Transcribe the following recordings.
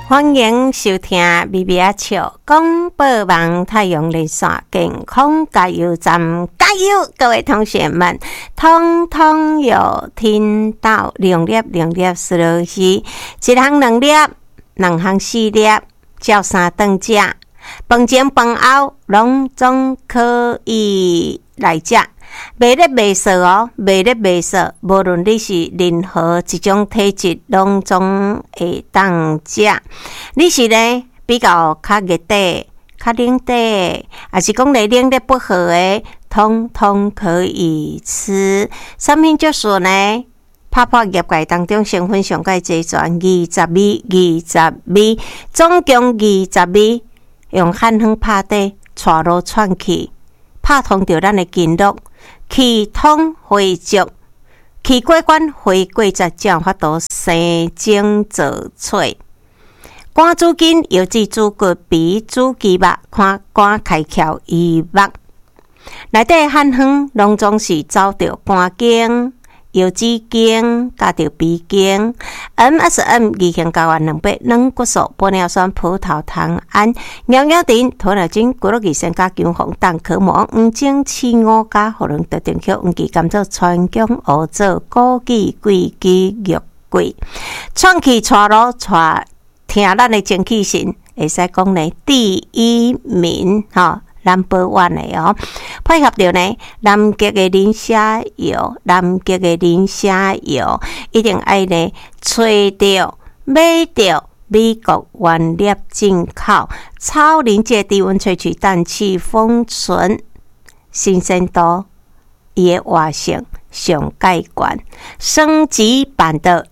欢迎收听咪咪啊笑广播网太阳连线健康加油站，加油！各位同学们，通通有听到2粒2粒思路是一项2粒，2项4粒，照3顿食，饭前饭后拢总可以来食。袂咧袂少哦，袂咧袂少，无论你是任何一种体质，拢总会当食。你是咧比较较热底、较冷底，还是讲你冷得不好诶，通通可以吃。啥物就是呢？泡泡业界当中成分上介济全20味，总共20味，用汉方拍底，带路串去，拍通着咱诶经络。气通回足，气过关回过才有法度生精造翠。肝主筋、腰子主骨、鼻主肌肉，看肝开窍医目。内底汉方拢总是走着肝经、腰子经，加着鼻经。MSM 2型睾丸200，软骨素、玻尿酸、葡萄糖胺、尿尿锭、托奶精、骨肉酸加姜黄蛋壳膜、黄精、刺五加荷伦特定曲、黄芪甘蔗、川芎、乌棗、枸杞、桂枝、玉桂，创气带路带听咱的精气神，会使讲呢第一名哈。Number 1的哦，配合着呢南极的磷虾油，一定爱呢找着买着美国原粒进口超临界低温萃取氮气封存，新鲜度伊的活性上盖管，升级版的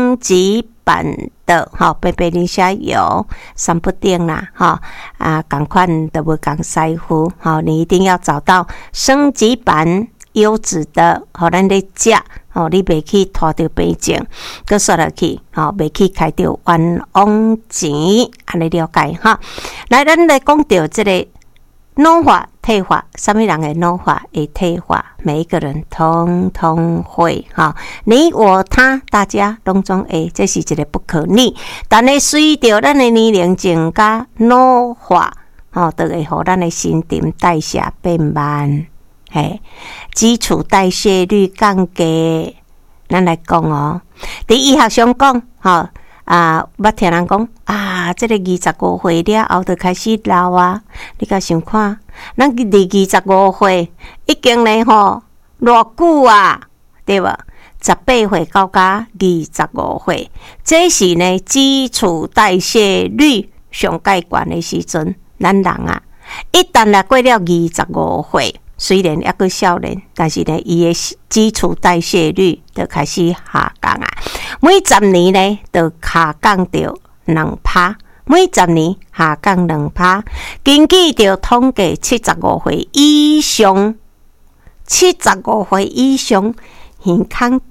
哈，白磷虾油3不定啦哈同款都无共师傅哈，你一定要找到升级版优质的，互咱咧食哦，你袂去拖着病症，佮刷落去哦，袂去开着冤枉钱，安尼了解哈。来，咱来讲到这个老化、退化，什么人会老化、会退化？每一个人通通会哈，你我他，大家拢总会，这是一个不可逆。但是随着咱的年龄增加老化，哦，就会互咱的新陈代谢变慢，基础代谢率降低。咱来讲哦，伫医学上讲，捌听人讲这个25岁了后就开始老啊。你甲想看，咱伫25岁已经咧偌久啊，对无？18岁到25岁，这是呢基础代谢率上介悬的时阵，咱人啊，一旦来过了25岁。虽然还个少年，但是呢，伊的基础代谢率就开始下降啊。每10年呢，就下降到2%，每10年下降2%。根据着统计，75岁以上健康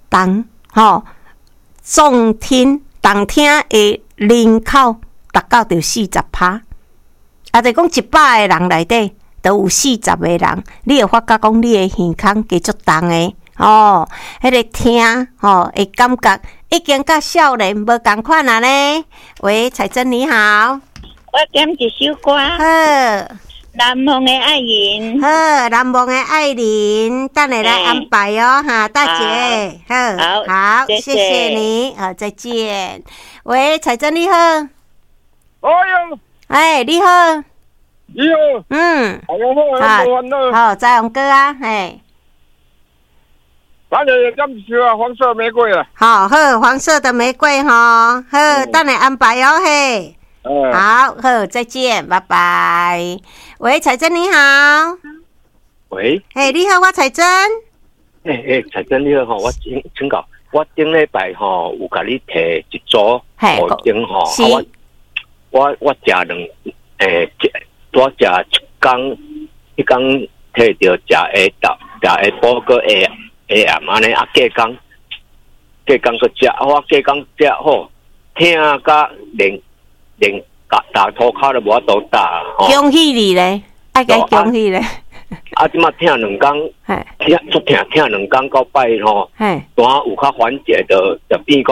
壮听动听的人口达到着40%，就讲100个人内底。都有40个人，你会发觉讲你的健康加足重的哦，迄个听会感觉已经甲少年无共款啊呢。喂，彩珍你好， 我点一首歌，好，南梦的爱人， 好，南梦的爱人，等下来安排哦哈，大姐，好，谢谢你，好，再见。喂，彩珍你好，你好。 你好， 好，再用歌啊， 咱就点首啊，黄色玫瑰啊。 好，黄色的玫瑰哈，好，等下安排哦，好，再见，拜拜。喂，彩珍你好。 喂。 你好，我彩珍。 彩珍你好，我请教，我顶礼拜有甲你摕一组五丁我食多食一天摕着食下晡个下暗安尼啊，隔工个食，我隔工食好，听甲连打涂骹都无法度打。 恭喜你咧，爱甲恭喜咧。 即马听2工，听2工到拜吼，有较缓解的，就变讲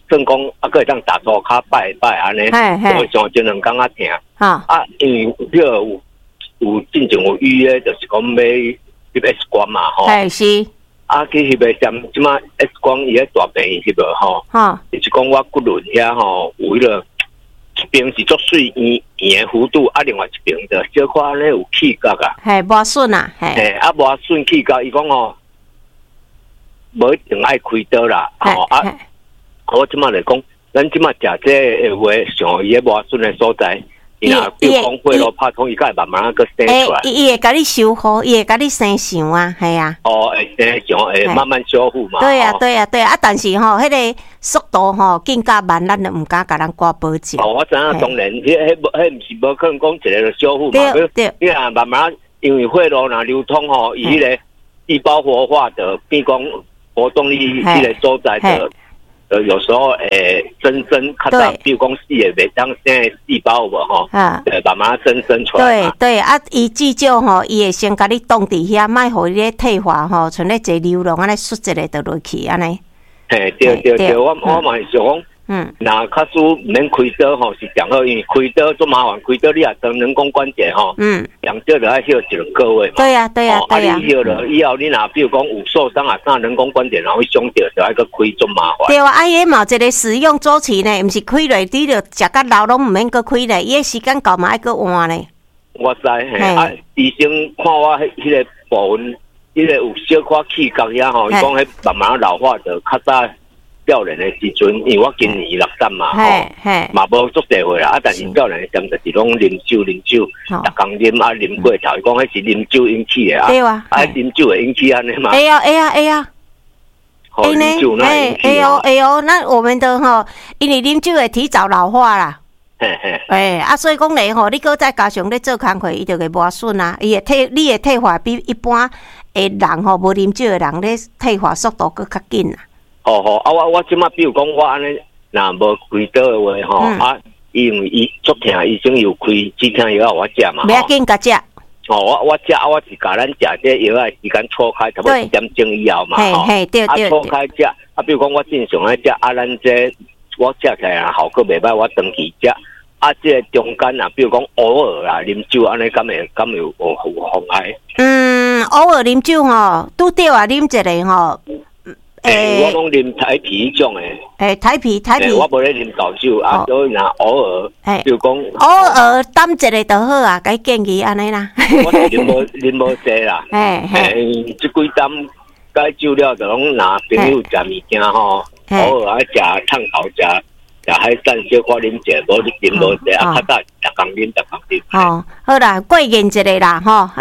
算讲啊，个会当打坐卡拜拜安尼，我上一两工啊听。啊，因为迄个有进前有预约，就是讲要翕 X 光嘛，吼。 是。 啊，去翕个站，即马 X 光伊咧大病院翕个吼。就是讲我骨轮遐吼有迄个一边是足水圆圆弧度，啊，另外一边就小可安尼有气角啊。 无顺啊， 啊无顺气角，伊讲吼，无一定爱开刀啦，吼啊。我即马来讲，咱即马食这个话，上伊个无顺的所在。比如讲血路拍通，伊个慢慢个生出来。 伊会甲你修复，伊会甲你生想啊，系啊。 会生想，会慢慢修复嘛。 对啊，但是吼，迄个速度吼更加慢，咱就唔敢甲咱挂保证。 我知影，当然，迄唔是无可能讲一个就修复嘛。 对。 你啊，慢慢因为血路若流通吼，伊迄个细胞活化的，比如讲活动力迄个所在的。有时候增较大，比如讲细的袂当生细胞无吼，慢慢增出来。 对啊，伊至少吼，伊会先甲你冻伫遐，莫互你退化吼，像咧坐流浪安尼缩一个就落去安尼。 对，我嘛是想讲。那卡输唔免开刀吼是上好，因为开刀做麻烦，开刀你也当人工关节吼，两者就要休一两个月嘛。 对啊。 你休了以后，你若比如讲有受伤啊，啥人工关节然后伤着，就要个开做麻烦。 对啊，伊嘛一个使用周期呢，毋是开落你着食甲老拢毋免个开咧，伊个时间到嘛爱个换咧。 我知医生看我迄个部分，迄个有小可气角遐吼，伊讲迄慢慢老化着较早。少年的时阵，因为我今年60嘛，嘛无足侪岁啦。啊，但是少年的时阵就是拢啉酒，逐工啉啊啉过头，伊讲迄是啉酒引起的啊。 对啊， 啉酒会引起安尼嘛。 会啊。 啉酒那引起那我们的吼，因为啉酒会提早老化啦。所以讲咧吼，你搁再加上咧做工课，伊就会无顺啊。你的退化比一般的人吼无啉酒的人咧退化速度搁较紧啊。 我即马比如讲我安尼，若无开刀的话吼，因为伊足疼，医生有开止疼药我食嘛。 不要紧，甲食。 我食，我是甲咱食这药的时间错开，差不多1点钟以后嘛。 对。 错开食，比如讲我正常咧食，咱这我食起来效果袂歹，我长期食。这中间比如讲偶尔啦，啉酒安尼，敢会有妨碍？ 偶尔啉酒吼，拄对啊，啉一个吼。 我讲啉台啤迄种诶， 台啤， 我无咧啉倒酒所以若偶尔，比如讲偶尔担一个就好啊，该建议安尼啦。 我是啉无济啦，即几担该酒了就拢拿朋友食物件吼，偶尔食烫头食海产小可啉者，无你啉无济较早逐工啉。 好啦，过瘾一个啦，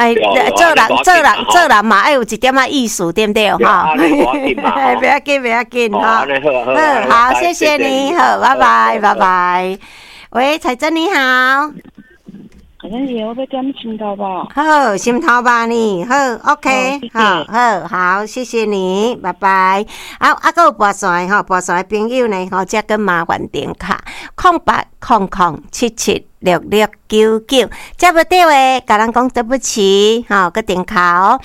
做人嘛爱有一点意思，对不对？不要紧，好，谢谢你，好，拜拜。喂，彩珍你好。 我要点心头吧。 好，心头吧你，好 ，OK， 好，谢谢你，拜拜。还有拨线的拨线的朋友呢，这跟麻烦点卡0800776699，接不到的，甲咱讲对不起，个点卡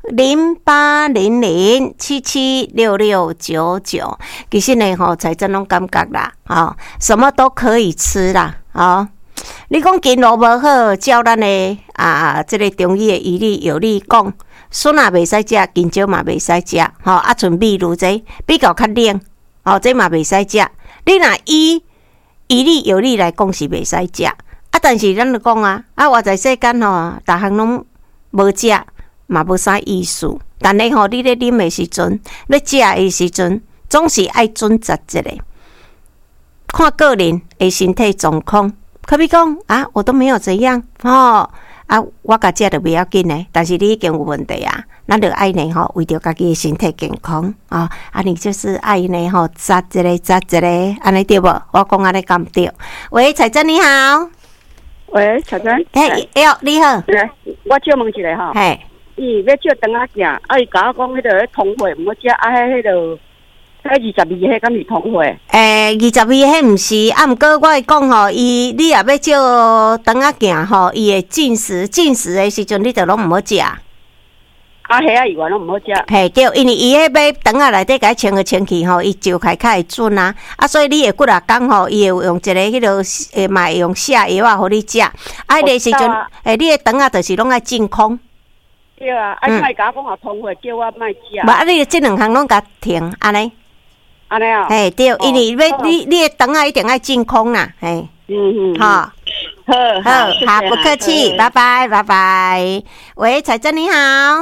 0800776699。其实呢，才真拢感觉啦，什么都可以吃啦，你讲筋络无好，照咱的这个中医的医理有理讲，笋也袂使食，金蕉嘛袂使食，像米如这比较较冷，这嘛袂使食。你若医理有理来讲是袂使食，但是咱就讲活在世间逐项拢无食，嘛无啥意思。但是你咧啉的时阵，要食的时阵，总是爱准则一个，看个人的身体状况。可比讲我都没有怎样我甲食就不要紧呢，但是你已经有问题啊，咱就爱呢为着家己的身体健康你就是爱呢扎一个，安尼对无？我讲安尼敢对？喂，彩珍你好。 喂，彩珍。 你好。 我借问一下伊要借肠仔镜，伊甲我讲迄个通血毋好食，迄个。22迄敢是通血 ？22迄毋是，毋过我会讲你若要照肠仔镜伊会进食的时阵，你就拢毋好食。 啊，虾啊以外拢毋好食。 嘿，对，因为伊迄买肠仔内底甲伊清去吼，伊就开较会准啊。啊，所以你会几啊工吼，伊会用一个迄落嘛会用下药啊，互你食。啊，迄个时阵，你的肠仔就是拢爱净空。 对啊，啊，莫甲我讲啊，通货叫我莫食。 无啊，你即两项拢甲停，安尼。 安尼啊？ 嘿，对，因为要你的肠仔一定爱净空啦，嘿。好。好，不客气，拜拜，拜拜。喂，彩珍你好。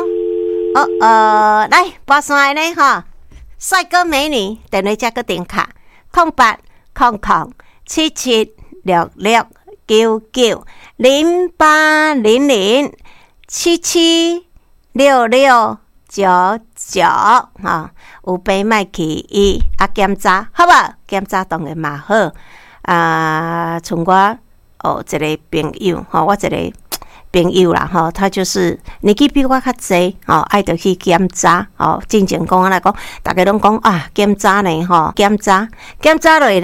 来拨线的呢哈，帅哥美女，电话加个电卡0800776699哈，有病莫去医啊，检查好无？检查当然嘛好啊，像我一个朋友吼，我一个朋友啦吼，他就是年纪比我较济吼，爱着去检查吼。进前讲来讲，大家拢讲啊，检查呢吼，检查落。